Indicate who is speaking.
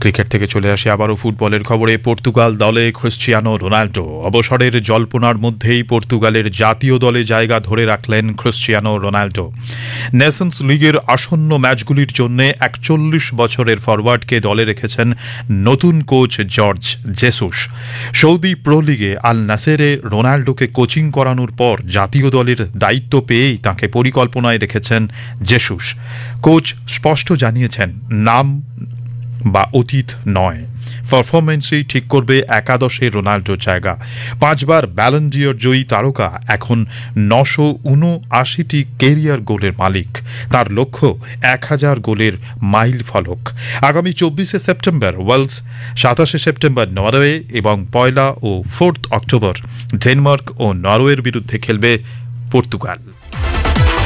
Speaker 1: Cricket থেকে চলে আসি আবারও ফুটবলের খবরে। পর্তুগাল দলে ক্রিশ্চিয়ানো রোনাল্ডো। অবসরের জল্পনার মধ্যেই পর্তুগালের জাতীয় দলে জায়গা ধরে রাখলেন ক্রিশ্চিয়ানো রোনাল্ডো। নেশনস লিগের আসন্ন ম্যাচগুলির জন্য ৪১ বছরের ফরওয়ার্ডকে দলে রেখেছেন নতুন coach Jorge Jesus. Saudi pro লিগে আল নাসেরে রোনাল্ডোকে কোচিং করানোর পর জাতীয় দলের দায়িত্ব পেয়েই তাঁকে পরিকল্পনায় রেখেছেন জেসুস। কোচ স্পষ্ট জানিয়েছেন, নাম বা অতীত নয়, পারফরমেন্সই ঠিক করবে একাদশে রোনাল্ডোর জায়গা। ৫ বার ব্যালন ডি'অর জয়ী তারকা এখন ৯৭৯টি কেরিয়ার গোলের মালিক। তার লক্ষ্য ১০০০ গোলের মাইল ফলক। আগামী ২৪শে সেপ্টেম্বর ওয়েলস, ২৭শে সেপ্টেম্বর নরওয়ে এবং ১লা ও ৪ অক্টোবর ডেনমার্ক ও নরওয়ের বিরুদ্ধে খেলবে পর্তুগাল।